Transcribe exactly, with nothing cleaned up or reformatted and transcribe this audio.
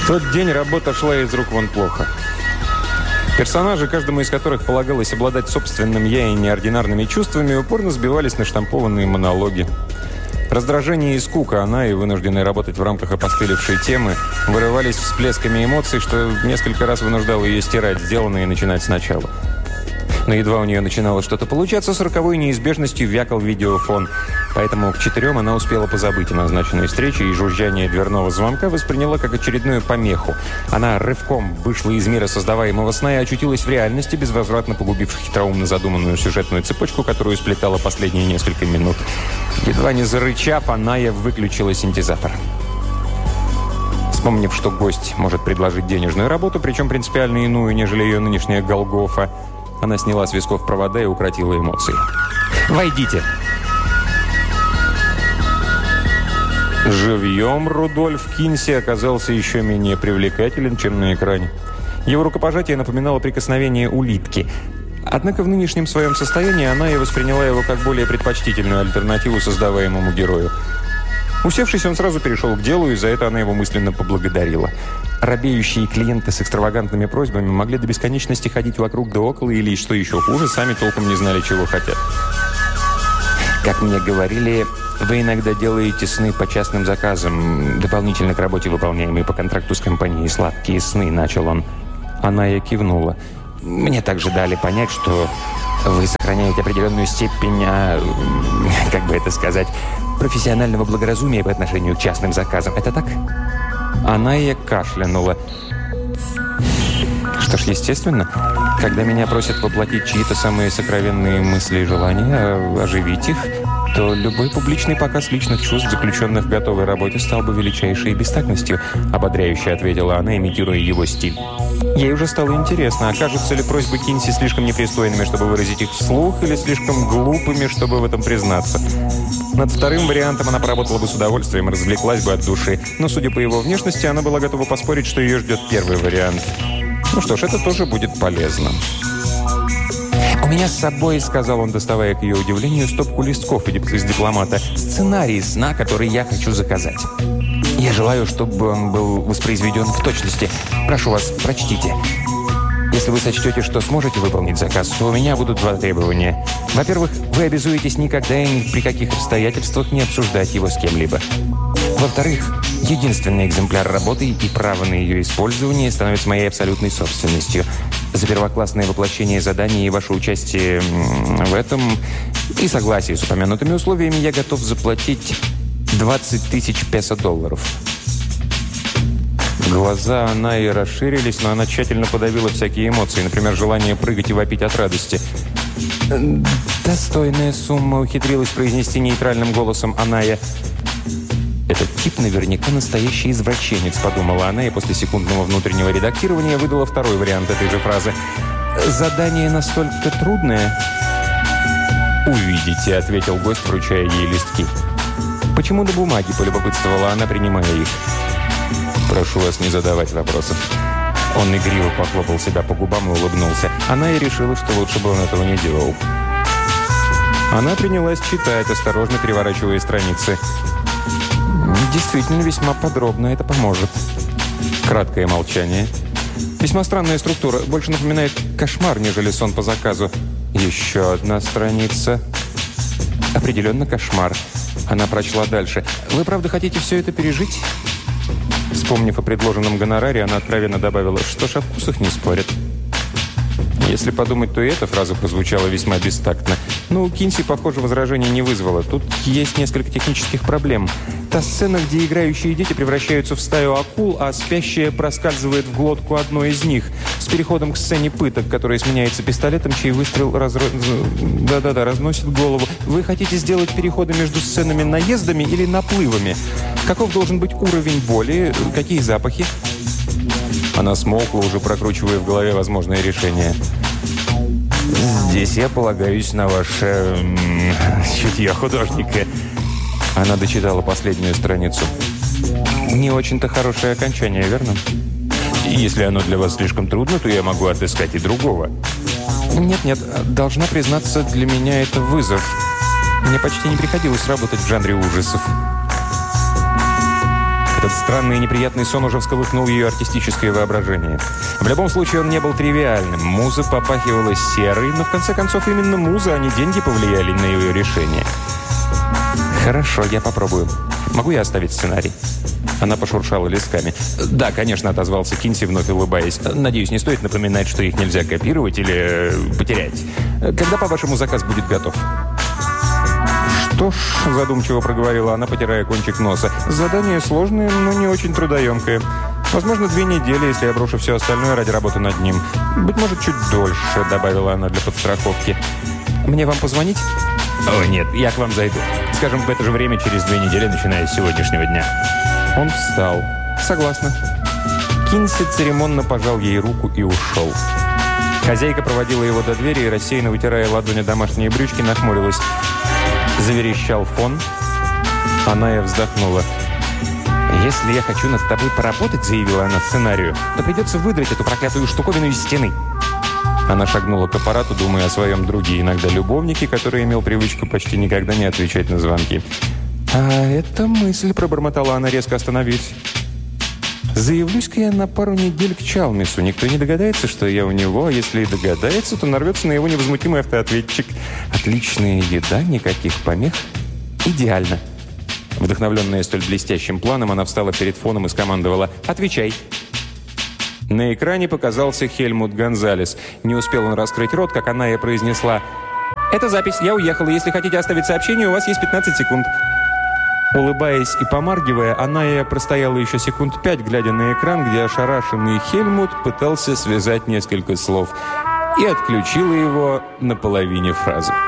В тот день работа шла из рук вон плохо. Персонажи, каждому из которых полагалось обладать собственным «я» и неординарными чувствами, упорно сбивались на штампованные монологи. Раздражение и скука, она и вынужденная работать в рамках опостылевшей темы, вырывались всплесками эмоций, что несколько раз вынуждало ее стирать сделанное и начинать сначала. Но едва у нее начинало что-то получаться, с роковой неизбежностью вякал видеофон. Поэтому к четырем она успела позабыть о назначенной встрече, и жужжание дверного звонка восприняла как очередную помеху. Она рывком вышла из мира создаваемого сна и очутилась в реальности, безвозвратно погубивших хитроумно задуманную сюжетную цепочку, которую сплетала последние несколько минут. Едва не зарычав, Аная выключила синтезатор. Вспомнив, что гость может предложить денежную работу, причем принципиально иную, нежели ее нынешняя Голгофа, она сняла с висков провода и укротила эмоции. «Войдите!» Живьем Рудольф Кинси оказался еще менее привлекателен, чем на экране. Его рукопожатие напоминало прикосновение улитки. Однако в нынешнем своем состоянии она и восприняла его как более предпочтительную альтернативу создаваемому герою. Усевшись, он сразу перешел к делу, и за это она его мысленно поблагодарила. Робеющие клиенты с экстравагантными просьбами могли до бесконечности ходить вокруг да около или, что еще хуже, сами толком не знали, чего хотят. «Как мне говорили, вы иногда делаете сны по частным заказам, дополнительно к работе, выполняемой по контракту с компанией «Сладкие сны», — начал он. Она и кивнула. «Мне также дали понять, что вы сохраняете определенную степень, а, как бы это сказать, профессионального благоразумия по отношению к частным заказам. Это так?» Она и кашлянула. Что ж, естественно, когда меня просят воплотить чьи-то самые сокровенные мысли и желания, оживить их, то любой публичный показ личных чувств, заключенных в готовой работе, стал бы величайшей бестактностью, ободряюще ответила она, имитируя его стиль. Ей уже стало интересно, окажутся ли просьбы Кинси слишком непристойными, чтобы выразить их вслух, или слишком глупыми, чтобы в этом признаться. Над вторым вариантом она поработала бы с удовольствием, развлеклась бы от души, но, судя по его внешности, она была готова поспорить, что ее ждет первый вариант. Ну что ж, это тоже будет полезно. «У меня с собой, — сказал он, доставая к ее удивлению стопку листков из дипломата, — сценарий сна, который я хочу заказать. Я желаю, чтобы он был воспроизведен в точности. Прошу вас, прочтите. Если вы сочтете, что сможете выполнить заказ, то у меня будут два требования. Во-первых, вы обязуетесь никогда и ни при каких обстоятельствах не обсуждать его с кем-либо. Во-вторых, единственный экземпляр работы и право на ее использование становится моей абсолютной собственностью. За первоклассное воплощение задания и ваше участие в этом и согласие с упомянутыми условиями я готов заплатить двадцать тысяч песо долларов». Глаза она и расширились, но она тщательно подавила всякие эмоции, например, желание прыгать и вопить от радости. «Достойная сумма», — ухитрилась произнести нейтральным голосом Аная. «Этот тип наверняка настоящий извращенец», — подумала она, и после секундного внутреннего редактирования выдала второй вариант этой же фразы. «Задание настолько трудное?» «Увидите», — ответил гость, вручая ей листки. «Почему до бумаги?» — полюбопытствовала она, принимая их. «Прошу вас не задавать вопросов». Он игриво похлопал себя по губам и улыбнулся. Она и решила, что лучше бы он этого не делал. Она принялась читать, осторожно переворачивая страницы. «Действительно, весьма подробно. Это поможет». Краткое молчание. Весьма странная структура. Больше напоминает кошмар, нежели сон по заказу. Еще одна страница. Определенно кошмар. Она прочла дальше. «Вы правда хотите все это пережить?» Вспомнив о предложенном гонораре, она откровенно добавила, что ж, о вкусах не спорят. Если подумать, то и эта фраза прозвучала весьма бестактно. Но у Кинси, похоже, возражений не вызвало. Тут есть несколько технических проблем. Та сцена, где играющие дети превращаются в стаю акул, а спящая проскальзывает в глотку одной из них, с переходом к сцене пыток, которая сменяется пистолетом, чей выстрел разро... да-да-да, разносит голову. Вы хотите сделать переходы между сценами наездами или наплывами? Каков должен быть уровень боли? Какие запахи? Она смолкла, уже прокручивая в голове возможные решения. «Здесь я полагаюсь на ваше м- чутье художника». Она дочитала последнюю страницу. «Не очень-то хорошее окончание, верно? Если оно для вас слишком трудно, то я могу отыскать и другого». «Нет-нет, должна признаться, для меня это вызов. Мне почти не приходилось работать в жанре ужасов». Этот странный и неприятный сон уже всколыхнул ее артистическое воображение. В любом случае, он не был тривиальным. Муза попахивала серой, но в конце концов именно муза, а не деньги повлияли на ее решение. «Хорошо, я попробую. Могу я оставить сценарий?» Она пошуршала листками. «Да, конечно», — отозвался Кинси, вновь улыбаясь. «Надеюсь, не стоит напоминать, что их нельзя копировать или потерять. Когда, по-вашему, заказ будет готов?» «Что ж», — задумчиво проговорила она, потирая кончик носа, «задание сложное, но не очень трудоемкое. Возможно, две недели, если я брошу все остальное ради работы над ним. Быть может, чуть дольше», — добавила она для подстраховки. «Мне вам позвонить?» «О, нет, я к вам зайду. Скажем, в это же время через две недели, начиная с сегодняшнего дня». Он встал. «Согласна». Кинси церемонно пожал ей руку и ушел. Хозяйка проводила его до двери и, рассеянно вытирая ладони домашние брючки, нахмурилась. Заверещал фон. Она и вздохнула. «Если я хочу над тобой поработать», — заявила она сценарию, «то придется выдрать эту проклятую штуковину из стены». Она шагнула к аппарату, думая о своем друге, иногда любовнике, который имел привычку почти никогда не отвечать на звонки. «А это мысль», — пробормотала она, резко остановившись. «Заявлюсь-ка я на пару недель к Чалмису. Никто не догадается, что я у него, а если и догадается, то нарвется на его невозмутимый автоответчик. Отличная еда, никаких помех. Идеально». Вдохновленная столь блестящим планом, она встала перед фоном и скомандовала: «Отвечай». На экране показался Хельмут Гонзалес. Не успел он раскрыть рот, как она и произнесла: «Это запись, я уехала. Если хотите оставить сообщение, у вас есть пятнадцать секунд». Улыбаясь и помаргивая, она и простояла еще секунд пять, глядя на экран, где ошарашенный Хельмут пытался связать несколько слов, и отключила его на половине фразы.